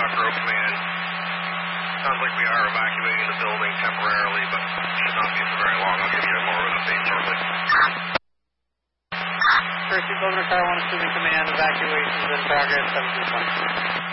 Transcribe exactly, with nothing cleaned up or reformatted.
Doctor O Command. Sounds like we are evacuating the building temporarily, but should not be for very long. I'll give you more of an update shortly. First, Governor Car one, assuming command, evacuations in progress, seven two one.